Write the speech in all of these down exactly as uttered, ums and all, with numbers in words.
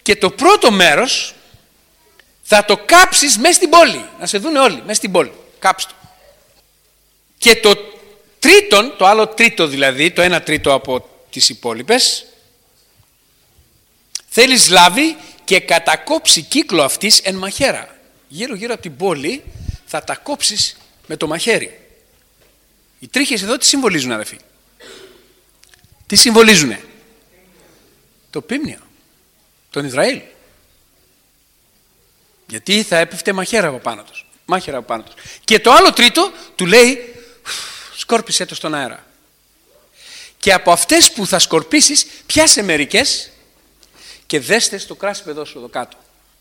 και το πρώτο μέρος θα το κάψεις μέσα στην πόλη. Να σε δουν όλοι, μέσα στην πόλη. Κάψ' το. Και το τρίτον, το άλλο τρίτο δηλαδή, το ένα τρίτο από τις υπόλοιπες, θέλεις λάβει και κατακόψει κύκλο αυτής εν μαχαίρα. Γύρω γύρω από την πόλη θα τα κόψεις με το μαχαίρι. Οι τρίχες εδώ τι συμβολίζουν, αδελφοί? Τι συμβολίζουνε? Το πίμνιο, τον Ισραήλ. Γιατί θα έπεφτε μαχαίρα από πάνω τους. Μάχαιρα από πάνω τους. Και το άλλο τρίτο του λέει σκόρπισε το στον αέρα. Και από αυτές που θα σκορπίσεις πιάσε μερικές και δέστε στο κράσι παιδό σου εδώ κάτω.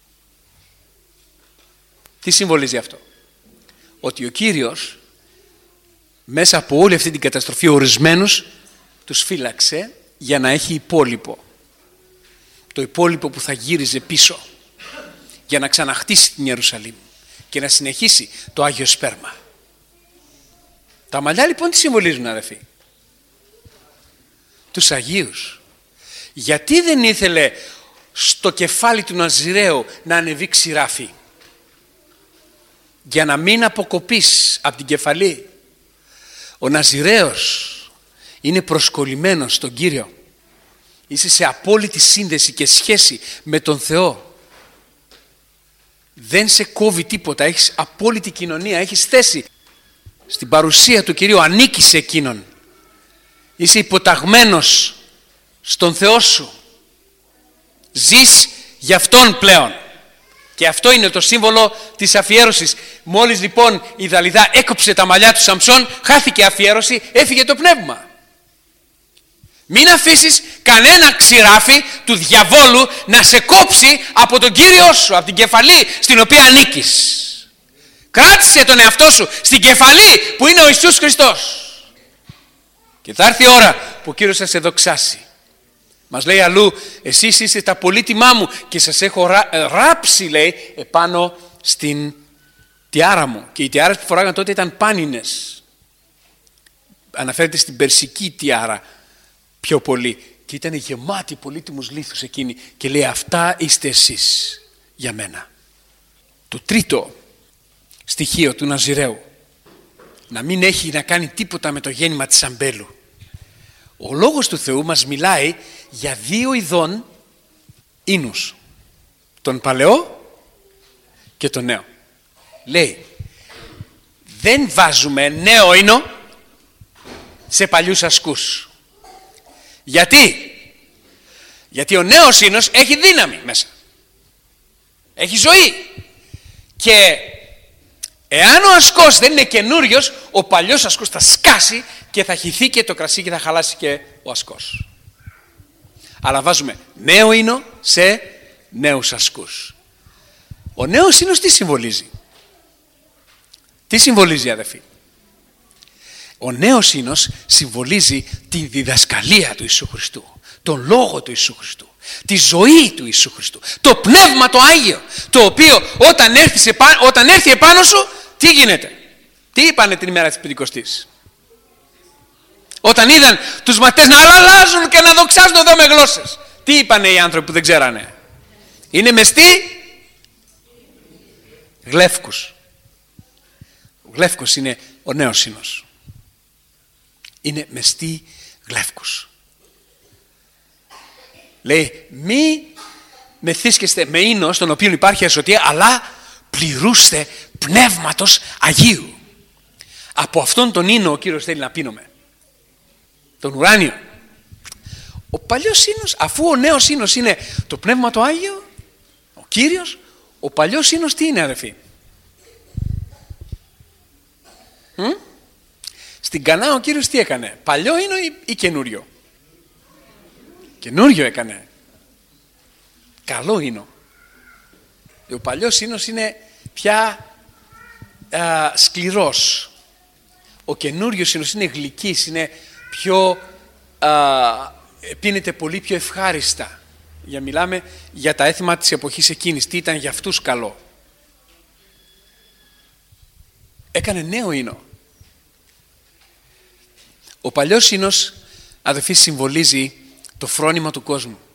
Τι συμβολίζει αυτό? Ότι ο Κύριος μέσα από όλη αυτή την καταστροφή ορισμένους τους φύλαξε για να έχει υπόλοιπο. Το υπόλοιπο που θα γύριζε πίσω για να ξαναχτίσει την Ιερουσαλήμ και να συνεχίσει το Άγιο Σπέρμα. Τα μαλλιά λοιπόν τι συμβολίζουν, αδελφοί? Τους Αγίους. Γιατί δεν ήθελε στο κεφάλι του Ναζιραίου να ανεβεί ξηράφι? Για να μην αποκοπείς από την κεφαλή. Ο Ναζιραίος είναι προσκολλημένος στον Κύριο. Είσαι σε απόλυτη σύνδεση και σχέση με τον Θεό. Δεν σε κόβει τίποτα, έχεις απόλυτη κοινωνία, έχεις θέση στην παρουσία του Κυρίου, ανήκεις σε Εκείνον. Είσαι υποταγμένος στον Θεό σου. Ζεις για Αυτόν πλέον. Και αυτό είναι το σύμβολο της αφιέρωσης. Μόλις λοιπόν η Δαλιδά έκοψε τα μαλλιά του Σαμψόν, χάθηκε αφιέρωση, έφυγε το πνεύμα. Μην αφήσεις κανένα ξηράφι του διαβόλου να σε κόψει από τον Κύριό σου, από την κεφαλή στην οποία ανήκεις. Κράτησε τον εαυτό σου στην κεφαλή που είναι ο Ιησούς Χριστός. Και θα έρθει η ώρα που ο Κύριος θα σε δοξάσει. Μας λέει αλλού, εσείς είστε τα πολύτιμά μου και σας έχω ράψει, λέει, επάνω στην τιάρα μου. Και οι τιάρες που φοράγαν τότε ήταν πάνινες. Αναφέρεται στην περσική τιάρα πιο πολύ. Και ήταν γεμάτη πολύτιμους λίθους εκείνη. Και λέει, αυτά είστε εσείς για μένα. Το τρίτο στοιχείο του Ναζιραίου, να μην έχει να κάνει τίποτα με το γέννημα της αμπέλου. Ο Λόγος του Θεού μας μιλάει για δύο ειδών ίνους. Τον παλαιό και τον νέο. Λέει, δεν βάζουμε νέο ίνο σε παλιούς ασκούς. Γιατί? Γιατί ο νέος ίνος έχει δύναμη μέσα. Έχει ζωή. Και εάν ο ασκός δεν είναι καινούριος, ο παλιός ασκός θα σκάσει και θα χυθεί και το κρασί και θα χαλάσει και ο ασκός. Αλλά βάζουμε νέο ίνο σε νέους ασκούς. Ο νέος ίνος τι συμβολίζει? Τι συμβολίζει, αδελφοί? Ο νέος ίνος συμβολίζει τη διδασκαλία του Ιησού Χριστού, τον Λόγο του Ιησού Χριστού, τη ζωή του Ιησού Χριστού, το Πνεύμα το Άγιο, το οποίο όταν έρθει, σε, όταν έρθει επάνω σου, τι γίνεται? Τι είπανε την ημέρα της Πεντηκοστής? Όταν είδαν τους μαθητές να αλλάζουν και να δοξάζουν εδώ με γλώσσες, τι είπανε οι άνθρωποι που δεν ξέρανε? Είναι μεστοί γλεύκους. Ο γλεύκος είναι ο νέος ίνος. Είναι μεστοί γλεύκους. Λέει, μη μεθύσκεστε με ίνο στον οποίο υπάρχει ασωτεία, αλλά πληρούστε Πνεύματος Αγίου. Από αυτόν τον ίνο ο Κύριος θέλει να πίνουμε. Τον ουράνιο. Ο παλιός ίνος, αφού ο νέος ίνος είναι το Πνεύμα το Άγιο, ο Κύριος, ο παλιός ίνος τι είναι, αδελφοί? Μ? Στην Κανά ο Κύριος τι έκανε? Παλιό ίνο ή, ή καινούριο? Καινούριο έκανε. Καλό ίνο. Ο παλιός ίνος είναι πια α, σκληρός. Ο καινούριος ίνος είναι γλυκής, είναι πιο α, πίνεται πολύ πιο ευχάριστα. Για μιλάμε για τα έθιμα της εποχής εκείνης. Τι ήταν για αυτούς καλό? Έκανε νέο ίνο. Ο παλιός ίνος, αδελφοί, συμβολίζει το φρόνημα του κόσμου.